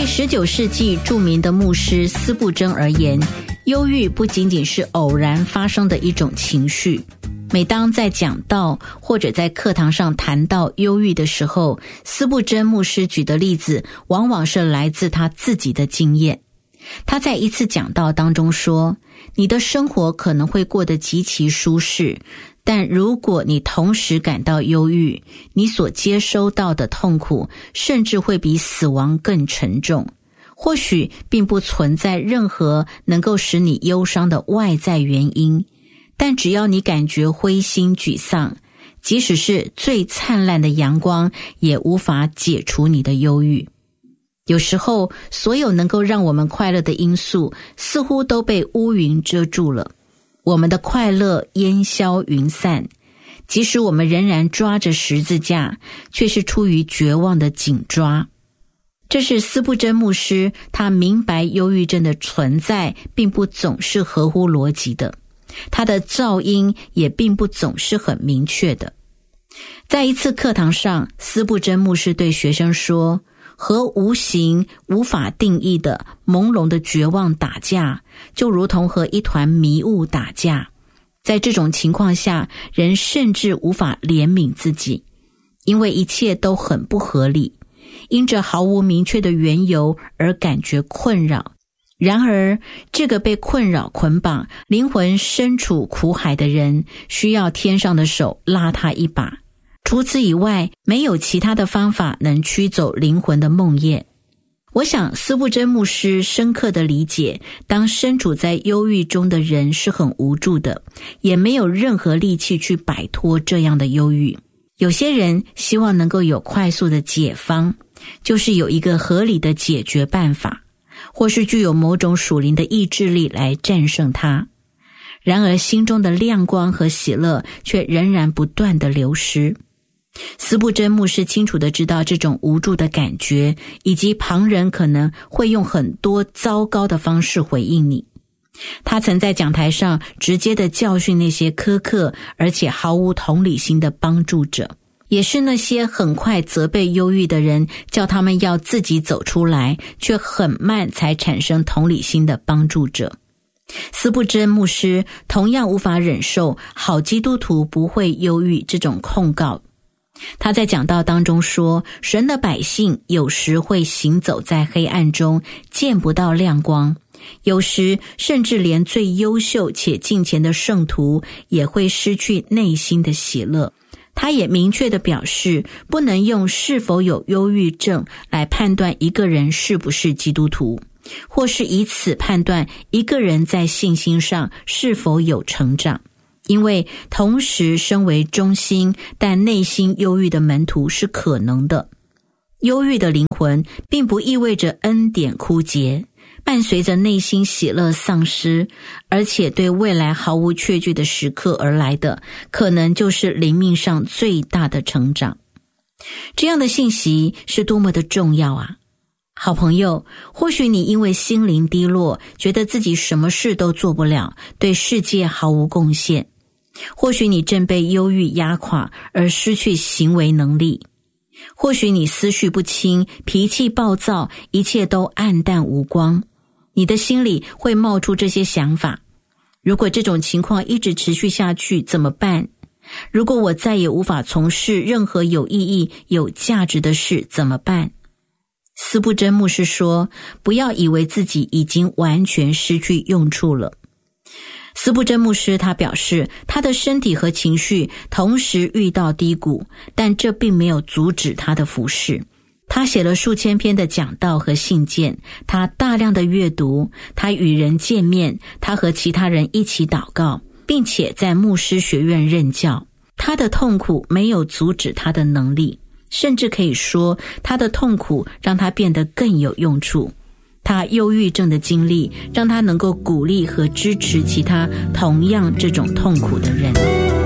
19世纪著名的牧师司布真而言，忧郁不仅仅是偶然发生的一种情绪。每当在讲道或者在课堂上谈到忧郁的时候，司布真牧师举的例子往往是来自他自己的经验。他在一次讲道当中说，你的生活可能会过得极其舒适，但如果你同时感到忧郁，你所接收到的痛苦甚至会比死亡更沉重。或许并不存在任何能够使你忧伤的外在原因，但只要你感觉灰心沮丧，即使是最灿烂的阳光也无法解除你的忧郁。有时候，所有能够让我们快乐的因素似乎都被乌云遮住了，我们的快乐烟消云散，即使我们仍然抓着十字架，却是出于绝望的紧抓。这是司布真牧师，他明白忧郁症的存在并不总是合乎逻辑的，他的噪音也并不总是很明确的。在一次课堂上，司布真牧师对学生说，和无形无法定义的朦胧的绝望打架，就如同和一团迷雾打架。在这种情况下，人甚至无法怜悯自己，因为一切都很不合理，因着毫无明确的缘由而感觉困扰。然而，这个被困扰捆绑、灵魂身处苦海的人，需要天上的手拉他一把。除此以外，没有其他的方法能驱走灵魂的梦魇。我想司布真牧师深刻地理解，当身处在忧郁中的人是很无助的，也没有任何力气去摆脱这样的忧郁。有些人希望能够有快速的解方，就是有一个合理的解决办法，或是具有某种属灵的意志力来战胜它。然而心中的亮光和喜乐却仍然不断地流失。司布真牧师清楚地知道这种无助的感觉，以及旁人可能会用很多糟糕的方式回应你。他曾在讲台上直接地教训那些苛刻而且毫无同理心的帮助者，也是那些很快责备忧郁的人，叫他们要自己走出来，却很慢才产生同理心的帮助者。司布真牧师同样无法忍受好基督徒不会忧郁这种控告。他在讲道当中说，神的百姓有时会行走在黑暗中，见不到亮光，有时甚至连最优秀且敬虔的圣徒也会失去内心的喜乐。他也明确地表示，不能用是否有忧郁症来判断一个人是不是基督徒，或是以此判断一个人在信心上是否有成长。因为同时身为忠心但内心忧郁的门徒是可能的。忧郁的灵魂并不意味着恩典枯竭，伴随着内心喜乐丧失，而且对未来毫无确据的时刻而来的，可能就是灵命上最大的成长。这样的信息是多么的重要啊！好朋友，或许你因为心灵低落，觉得自己什么事都做不了，对世界毫无贡献。或许你正被忧郁压垮而失去行为能力，或许你思绪不清，脾气暴躁，一切都暗淡无光。你的心里会冒出这些想法：如果这种情况一直持续下去怎么办？如果我再也无法从事任何有意义、有价值的事怎么办？司布真牧师说，不要以为自己已经完全失去用处了。司布真牧师他表示，他的身体和情绪同时遇到低谷，但这并没有阻止他的服事。他写了数千篇的讲道和信件，他大量的阅读，他与人见面，他和其他人一起祷告，并且在牧师学院任教。他的痛苦没有阻止他的能力，甚至可以说，他的痛苦让他变得更有用处。他忧郁症的经历让他能够鼓励和支持其他同样这种痛苦的人。